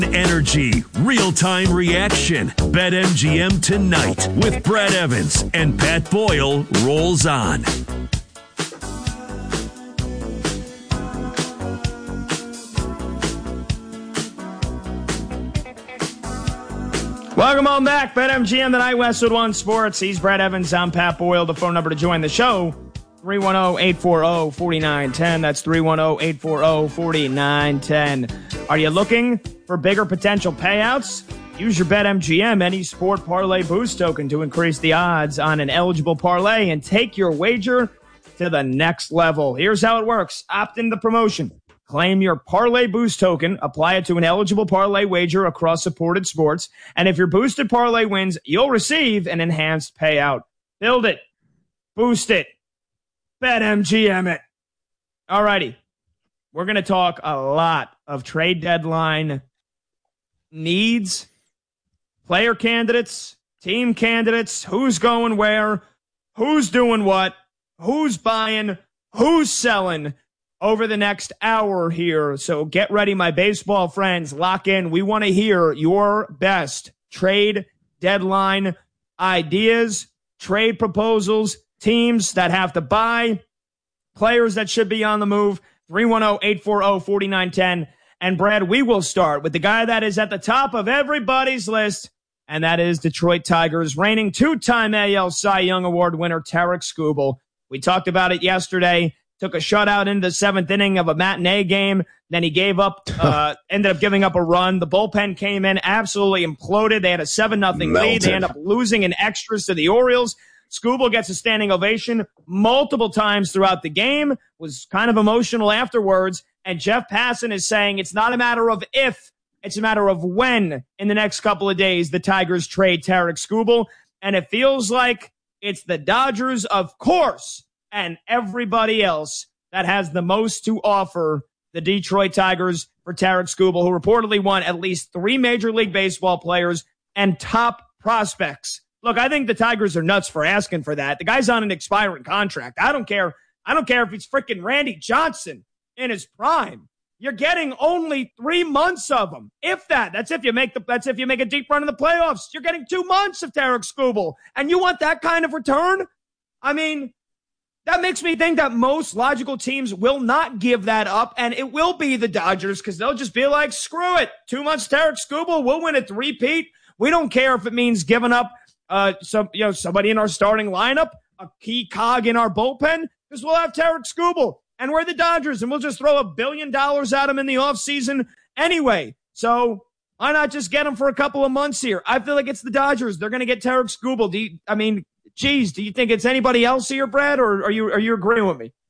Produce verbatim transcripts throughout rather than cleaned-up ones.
Energy, real-time reaction. BetMGM tonight with Brad Evans and Pat Boyle rolls on. Welcome on back. BetMGM tonight, Westwood One Sports. He's Brad Evans. I'm Pat Boyle. The phone number to join the show, three one zero, eight four zero, four nine one zero. That's three one zero, eight four zero, four nine one zero. Are you looking for bigger potential payouts? Use your BetMGM Any Sport Parlay Boost token to increase the odds on an eligible parlay and take your wager to the next level. Here's how it works. Opt in the promotion. Claim your Parlay Boost token, apply it to an eligible parlay wager across supported sports, and if your boosted parlay wins, you'll receive an enhanced payout. Build it. Boost it. BetMGM it. Alrighty. We're going to talk a lot of trade deadline needs, player candidates, team candidates, who's going where, who's doing what, who's buying, who's selling over the next hour here. So get ready, my baseball friends. Lock in. We want to hear your best trade deadline ideas, trade proposals, teams that have to buy, players that should be on the move. three one zero, eight four zero, four nine one zero. And Brad, we will start with the guy that is at the top of everybody's list, and that is Detroit Tigers reigning two-time A L Cy Young Award winner Tarik Skubal. We talked about it yesterday. Took a shutout into the seventh inning of a matinee game. Then he gave up, uh, ended up giving up a run. The bullpen came in, absolutely imploded. They had a seven nothing lead. They end up losing in extras to the Orioles. Skubal gets a standing ovation multiple times throughout the game, was kind of emotional afterwards. And Jeff Passan is saying it's not a matter of if, it's a matter of when in the next couple of days the Tigers trade Tarik Skubal. And it feels like it's the Dodgers, of course, and everybody else that has the most to offer the Detroit Tigers for Tarik Skubal, who reportedly won at least three Major League Baseball players and top prospects. Look, I think the Tigers are nuts for asking for that. The guy's on an expiring contract. I don't care. I don't care if he's freaking Randy Johnson in his prime. You're getting only three months of him, if that. That's if you make the. That's if you make a deep run in the playoffs. You're getting two months of Tarik Skubal, and you want that kind of return? I mean, that makes me think that most logical teams will not give that up, and it will be the Dodgers because they'll just be like, screw it. Two months Tarik Skubal, we'll win a three-peat. We don't care if it means giving up uh, some, you know, somebody in our starting lineup, a key cog in our bullpen, because we'll have Tarik Skubal, and we're the Dodgers, and we'll just throw a billion dollars at him in the offseason anyway. So why not just get him for a couple of months here? I feel like it's the Dodgers. They're going to get Tarik Skubal. Do you, I mean, geez, do you think it's anybody else here, Brad, or are you are you agreeing with me?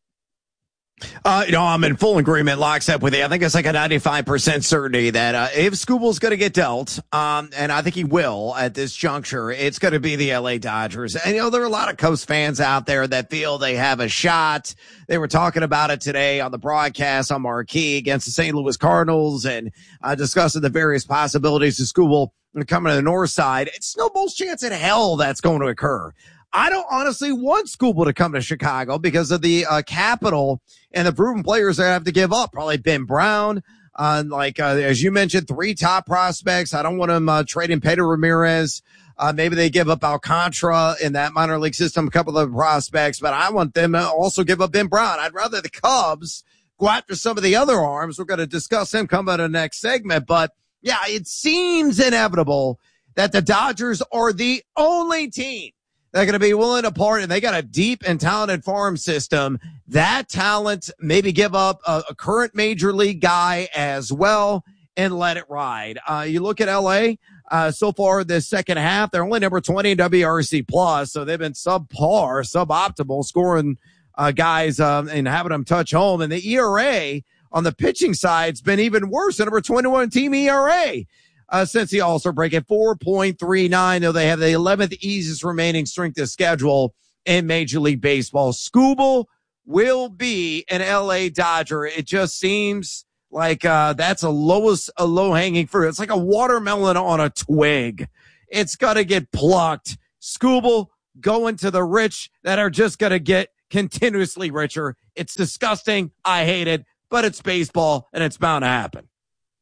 Uh, you know, I'm in full agreement, lockstep with you. I think it's like a ninety-five percent certainty that uh, if Skubal's going to get dealt, um, and I think he will at this juncture, it's going to be the L A Dodgers. And, you know, there are a lot of Coast fans out there that feel they have a shot. They were talking about it today on the broadcast on Marquee against the Saint Louis Cardinals and uh, discussing the various possibilities of Skubal coming to the north side. It's no most chance in hell that's going to occur. I don't honestly want Skubal to come to Chicago because of the uh, capital and the proven players that have to give up. Probably Ben Brown, uh, like uh, as you mentioned, three top prospects. I don't want them uh, trading Pedro Ramirez. Uh, maybe they give up Alcantara in that minor league system, a couple of prospects, but I want them to also give up Ben Brown. I'd rather the Cubs go after some of the other arms. We're going to discuss them coming to the next segment, but yeah, it seems inevitable that the Dodgers are the only team they're going to be willing to part, and they got a deep and talented farm system. That talent, maybe give up a, a current major league guy as well and let it ride. Uh, you look at L A, uh, so far this second half, they're only number twenty in W R C plus, so they've been subpar, suboptimal, scoring uh, guys um, and having them touch home. And the E R A on the pitching side's been even worse, the number twenty-one team E R A. Uh, since the All-Star break at four point three nine, though they have the eleventh easiest remaining strength of schedule in Major League Baseball. Skubal will be an L A Dodger. It just seems like uh, that's a lowest, a low-hanging fruit. It's like a watermelon on a twig. It's got to get plucked. Skubal going to the rich that are just going to get continuously richer. It's disgusting. I hate it, but it's baseball, and it's bound to happen.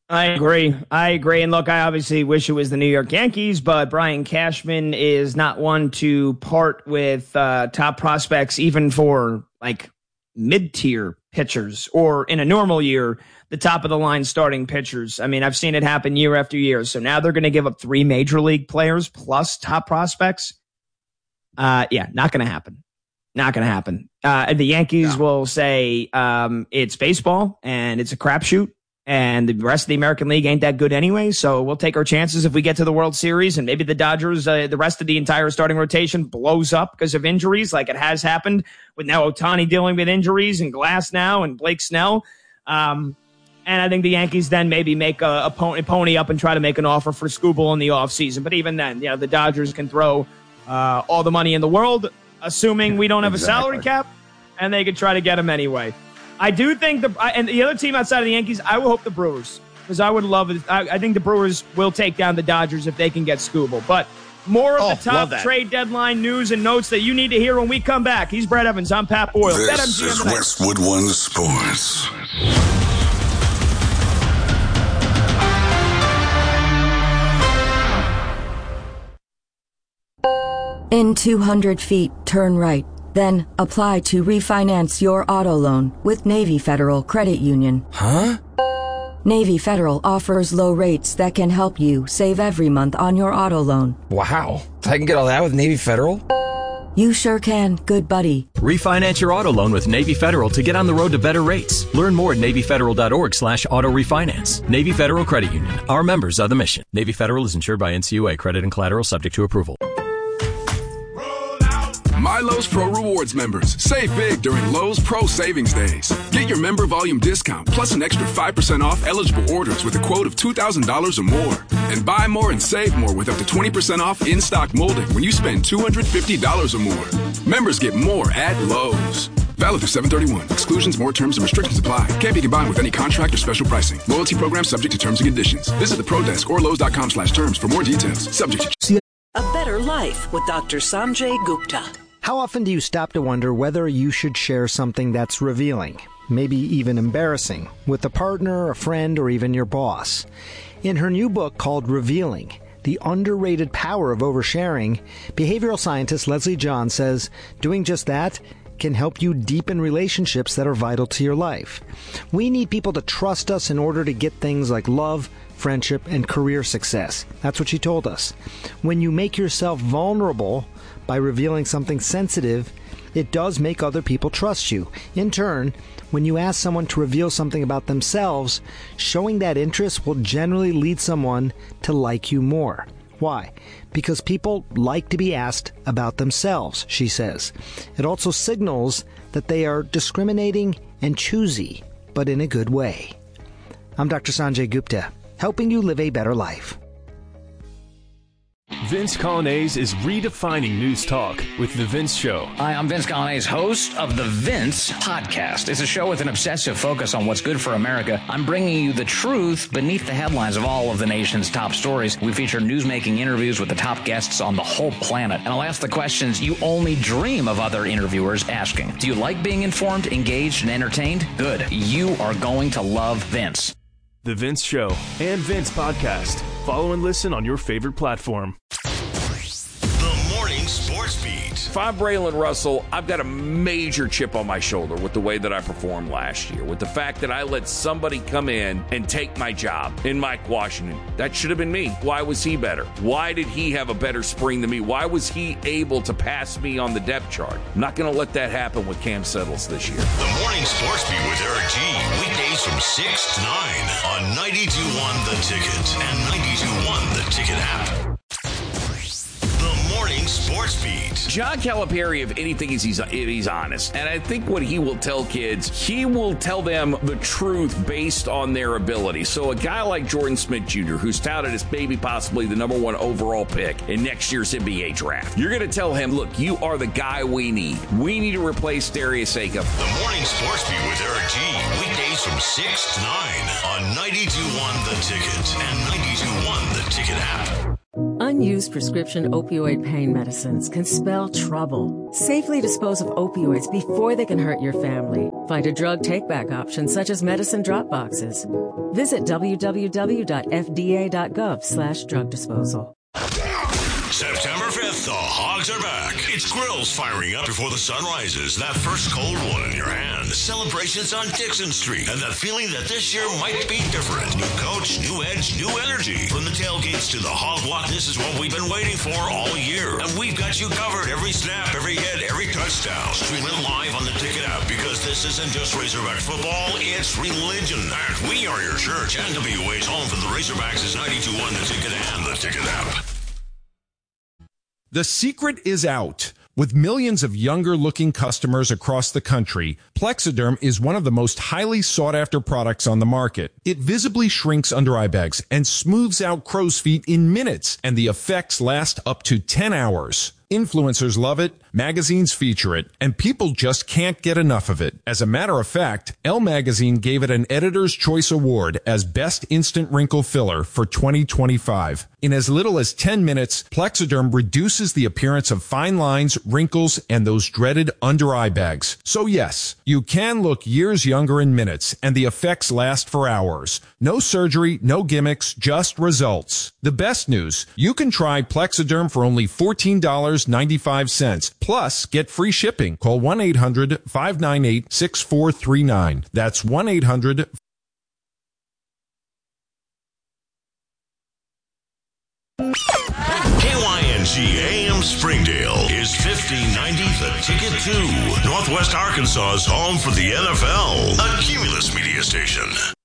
I agree. I agree. And look, I obviously wish it was the New York Yankees, but Brian Cashman is not one to part with uh, top prospects, even for like mid-tier pitchers or in a normal year, the top of the line starting pitchers. I mean, I've seen it happen year after year. So now they're going to give up three major league players plus top prospects. Uh, yeah, not going to happen. Not going to happen. Uh, the Yankees no. will say um, it's baseball and it's a crapshoot. And the rest of the American League ain't that good anyway, so we'll take our chances if we get to the World Series and maybe the Dodgers, uh, the rest of the entire starting rotation blows up because of injuries like it has happened with now Ohtani dealing with injuries and Glass now and Blake Snell. Um, and I think the Yankees then maybe make a, a pony, pony up and try to make an offer for Skubal in the offseason. But even then, you know, the Dodgers can throw uh, all the money in the world, assuming we don't have exactly. a salary cap, and they could try to get him anyway. I do think the and the other team outside of the Yankees, I will hope the Brewers, because I would love it. I, I think the Brewers will take down the Dodgers if they can get Skubal. But more of oh, the top trade deadline news and notes that you need to hear when we come back. He's Brett Evans. I'm Pat Boyle. This is Westwood One Sports. In two hundred feet, turn right. Then apply to refinance your auto loan with Navy Federal Credit Union. Huh? Navy Federal offers low rates that can help you save every month on your auto loan. Wow. I can get all that with Navy Federal? You sure can, good buddy. Refinance your auto loan with Navy Federal to get on the road to better rates. Learn more at NavyFederal.org slash auto refinance. Navy Federal Credit Union. Our members are the mission. Navy Federal is insured by N C U A. Credit and collateral subject to approval. My Lowe's Pro Rewards members, save big during Lowe's Pro Savings Days. Get your member volume discount plus an extra five percent off eligible orders with a quote of two thousand dollars or more. And buy more and save more with up to twenty percent off in-stock molding when you spend two hundred fifty dollars or more. Members get more at Lowe's. Valid through seven thirty-one. Exclusions, more terms, and restrictions apply. Can't be combined with any contract or special pricing. Loyalty program subject to terms and conditions. Visit the Pro Desk or Lowe's.com slash terms for more details. Subject to... A better life with Doctor Sanjay Gupta. How often do you stop to wonder whether you should share something that's revealing, maybe even embarrassing, with a partner, a friend, or even your boss? In her new book called Revealing, The Underrated Power of Oversharing, behavioral scientist Leslie John says doing just that can help you deepen relationships that are vital to your life. We need people to trust us in order to get things like love, friendship, and career success. That's what she told us. When you make yourself vulnerable by revealing something sensitive, it does make other people trust you. In turn, when you ask someone to reveal something about themselves, showing that interest will generally lead someone to like you more. Why? Because people like to be asked about themselves, she says. It also signals that they are discriminating and choosy, but in a good way. I'm Doctor Sanjay Gupta, helping you live a better life. Vince Coglianese is redefining news talk with The Vince Show. Hi, I'm Vince Coglianese, host of The Vince Podcast. It's a show with an obsessive focus on what's good for America. I'm bringing you the truth beneath the headlines of all of the nation's top stories. We feature newsmaking interviews with the top guests on the whole planet. And I'll ask the questions you only dream of other interviewers asking. Do you like being informed, engaged, and entertained? Good. You are going to love Vince. The Vince Show and Vince Podcast. Follow and listen on your favorite platform. The Morning Sports Beat. If I'm Braylon Russell, I've got a major chip on my shoulder with the way that I performed last year, with the fact that I let somebody come in and take my job in Mike Washington. That should have been me. Why was he better? Why did he have a better spring than me? Why was he able to pass me on the depth chart? I'm not going to let that happen with Cam Settles this year. The Morning Sports Beat with Eric G. Weekdays from six to nine on ninety-two point one The Ticket and ninety-two point one The Ticket app. The Morning Sports Beat. John Calipari, if anything, is he's, he's honest. And I think what he will tell kids, he will tell them the truth based on their ability. So a guy like Jordan Smith Junior, who's touted as maybe possibly the number one overall pick in next year's N B A draft, you're going to tell him, look, you are the guy we need. We need to replace Darius Akam. The Morning Sports Beat with Eric G. Weekdays from six to nine on ninety-two point one The Ticket and ninety-two point one The Ticket app. Unused prescription opioid pain medicines can spell trouble. Safely dispose of opioids before they can hurt your family. Find a drug take-back option such as medicine drop boxes. Visit w w w dot f d a dot gov slash drug disposal. September fifth, the Hogs are back. It's grills firing up before the sun rises. That first cold one in your hand. Celebrations on Dixon Street. And that feeling that this year might be different. New coach, new edge, new energy. From the tailgates to the hog walk, this is what we've been waiting for all year. And we've got you covered. Every snap, every hit, every touchdown. Stream it live on the Ticket app, because this isn't just Razorback football, it's religion. And we are your church, and W A's home for the Razorbacks is ninety-two point one The Ticket and the Ticket app. The secret is out. With millions of younger-looking customers across the country, Plexiderm is one of the most highly sought-after products on the market. It visibly shrinks under-eye bags and smooths out crow's feet in minutes, and the effects last up to ten hours. Influencers love it, magazines feature it, and people just can't get enough of it. As a matter of fact, Elle Magazine gave it an Editor's Choice Award as Best Instant Wrinkle Filler for twenty twenty-five. In as little as ten minutes, Plexiderm reduces the appearance of fine lines, wrinkles, and those dreaded under-eye bags. So yes, you can look years younger in minutes, and the effects last for hours. No surgery, no gimmicks, just results. The best news, you can try Plexiderm for only fourteen dollars and ninety-five cents. Plus, get free shipping. Call one eight hundred five nine eight six four three nine. That's one eight hundred K Y N G A M Springdale is fifteen ninety The Ticket two. Northwest Arkansas's home for the N F L. A Cumulus media station.